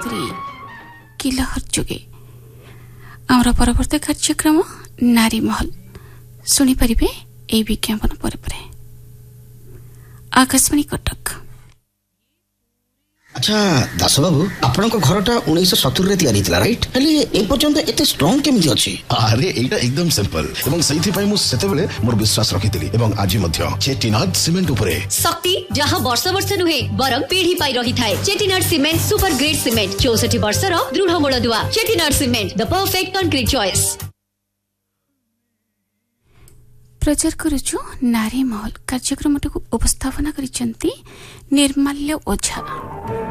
करी किलहर जोगे आमर परवर्ती कार्यक्रम नारी महल शुणी पारिबे ए विज्ञापन पर आकाशवाणी कटक। अच्छा दास बाबू आपण घरटा 1970 रे तैयारी थिला राइट हेले ए पर्यंत एते स्ट्रांग केमिति अछि? अरे एटा एकदम सिंपल एवं सही पई मु सेते बेले मोर विश्वास रखितिली एवं आज मध्य चेटिनाड सीमेंट उपरे शक्ति जहां वर्ष वर्ष नुहे बरम पीढ़ी पाई रही थाए। Chettinad cement super grade cement 64 वर्ष रो दृढ़ मूल दुआ। Chettinad cement the perfect concrete choice. प्रचार करुचु नारी महल कार्यक्रम उपस्थापना करिसंती निर्माल्य ओझा।